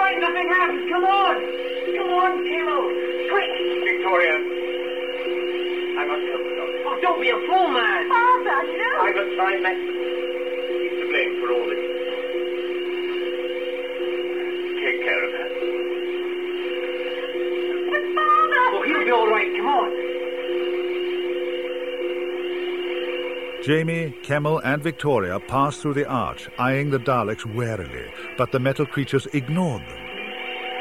mind, nothing happens. Come on. Come on, Kimmel. Quick. Victoria, I must help the doctor. Oh, don't be a fool, man. Father, no. I must find Max. He's to blame for all this. Take care of her. But Father! Oh, he'll be all right. Come on. Jamie, Kemmel and Victoria pass through the arch, eyeing the Daleks warily, but the metal creatures ignored them.